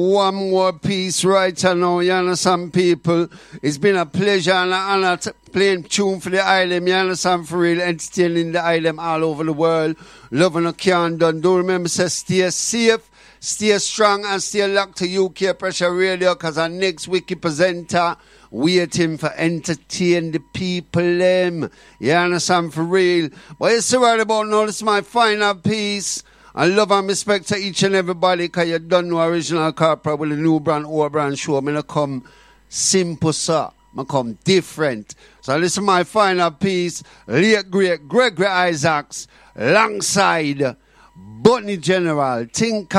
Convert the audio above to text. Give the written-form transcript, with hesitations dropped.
One more piece right now, you understand, people. It's been a pleasure and an honor playing tune for the island, you understand, for real, entertaining the island all over the world. Loving a can done. Do remember, say, stay safe, stay strong, and stay locked to UK Pressure Radio, because our next wiki presenter waiting for entertain the people, you understand, for real. But it's right about now, this is my final piece. I love and respect to each and everybody, because you don't know original corporate with a new brand, old brand show. I'm going to come simple, sir. I'm going to come different. So this is my final piece. Late great Gregory Isaacs alongside Botany General. Think